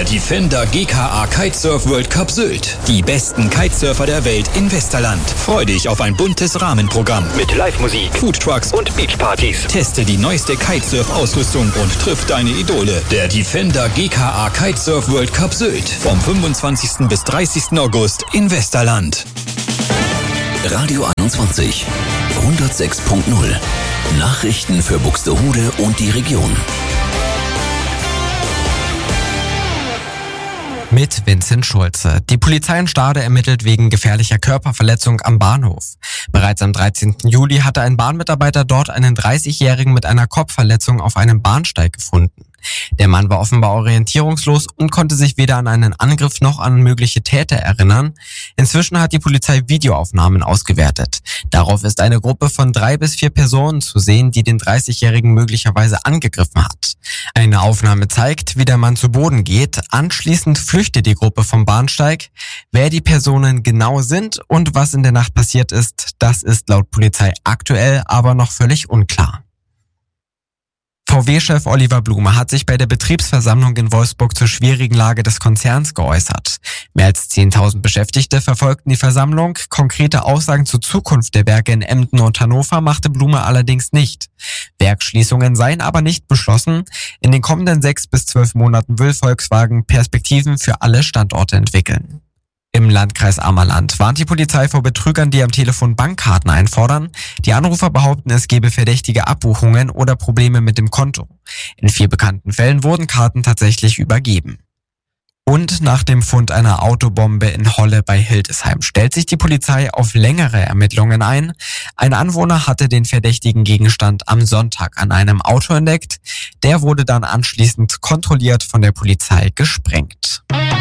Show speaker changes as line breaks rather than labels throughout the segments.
Defender GKA Kitesurf World Cup Sylt. Die besten Kitesurfer der Welt in Westerland. Freu dich auf ein buntes Rahmenprogramm mit Live-Musik, Foodtrucks und Beachpartys. Teste die neueste Kitesurf-Ausrüstung und triff deine Idole. Der Defender GKA Kitesurf World Cup Sylt. Vom 25. bis 30. August in Westerland.
Radio 21 106.0. Nachrichten für Buxtehude und die Region.
Mit Vincent Schulze. Die Polizei in Stade ermittelt wegen gefährlicher Körperverletzung am Bahnhof. Bereits am 13. Juli hatte ein Bahnmitarbeiter dort einen 30-Jährigen mit einer Kopfverletzung auf einem Bahnsteig gefunden. Der Mann war offenbar orientierungslos und konnte sich weder an einen Angriff noch an mögliche Täter erinnern. Inzwischen hat die Polizei Videoaufnahmen ausgewertet. Darauf ist eine Gruppe von 3 bis 4 Personen zu sehen, die den 30-Jährigen möglicherweise angegriffen hat. Eine Aufnahme zeigt, wie der Mann zu Boden geht. Anschließend flüchtet die Gruppe vom Bahnsteig. Wer die Personen genau sind und was in der Nacht passiert ist, das ist laut Polizei aktuell aber noch völlig unklar. VW-Chef Oliver Blume hat sich bei der Betriebsversammlung in Wolfsburg zur schwierigen Lage des Konzerns geäußert. Mehr als 10.000 Beschäftigte verfolgten die Versammlung. Konkrete Aussagen zur Zukunft der Werke in Emden und Hannover machte Blume allerdings nicht. Werksschließungen seien aber nicht beschlossen. In den kommenden 6 bis 12 Monaten will Volkswagen Perspektiven für alle Standorte entwickeln. Im Landkreis Ammerland warnt die Polizei vor Betrügern, die am Telefon Bankkarten einfordern. Die Anrufer behaupten, es gebe verdächtige Abbuchungen oder Probleme mit dem Konto. In 4 bekannten Fällen wurden Karten tatsächlich übergeben. Und nach dem Fund einer Autobombe in Holle bei Hildesheim stellt sich die Polizei auf längere Ermittlungen ein. Ein Anwohner hatte den verdächtigen Gegenstand am Sonntag an einem Auto entdeckt. Der wurde dann anschließend kontrolliert von der Polizei gesprengt.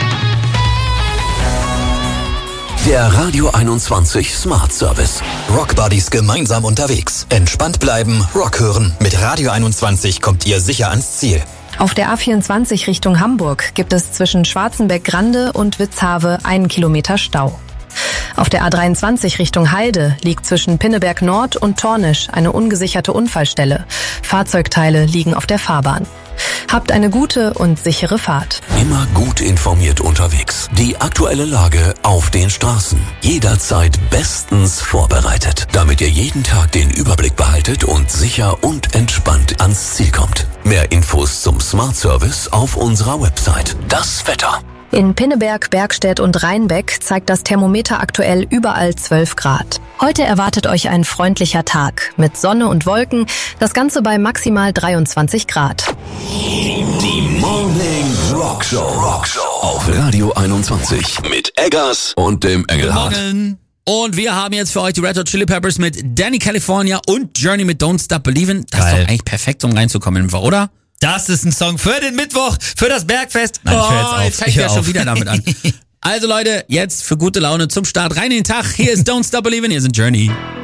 Der Radio 21 Smart Service.
Rock Buddies gemeinsam unterwegs. Entspannt bleiben, Rock hören. Mit Radio 21 kommt ihr sicher ans Ziel.
Auf der A24 Richtung Hamburg gibt es zwischen Schwarzenbeck-Grande und Witzhave 1 Kilometer Stau. Auf der A23 Richtung Heide liegt zwischen Pinneberg Nord und Tornisch eine ungesicherte Unfallstelle. Fahrzeugteile liegen auf der Fahrbahn. Habt eine gute und sichere Fahrt.
Immer gut informiert unterwegs. Die aktuelle Lage auf den Straßen. Jederzeit bestens vorbereitet, damit ihr jeden Tag den Überblick behaltet und sicher und entspannt ans Ziel kommt. Mehr Infos zum Smart Service auf unserer Website. Das Wetter.
In Pinneberg, Bergstedt und Rheinbeck zeigt das Thermometer aktuell überall 12 Grad. Heute erwartet euch ein freundlicher Tag mit Sonne und Wolken, das Ganze bei maximal 23 Grad.
Die Morning Rock Show auf Radio 21 mit Eggers und dem Engelhardt.
Morgen. Und wir haben jetzt für euch die Red Hot Chili Peppers mit Danny California und Journey mit Don't Stop Believin'. Das ist doch eigentlich perfekt, um reinzukommen, oder?
Das ist ein Song für den Mittwoch, für das Bergfest.
Nein, jetzt fängt ja schon wieder damit an. Also Leute, jetzt für gute Laune zum Start rein in den Tag. Hier ist Don't Stop Believin', hier sind Journey.